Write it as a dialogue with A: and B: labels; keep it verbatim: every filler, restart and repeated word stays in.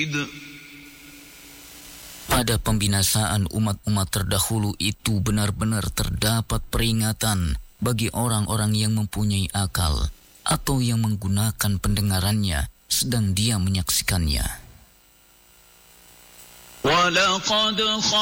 A: Pada pembinasaan umat-umat terdahulu itu benar-benar terdapat peringatan bagi orang-orang yang mempunyai akal atau yang menggunakan pendengarannya sedang dia menyaksikannya.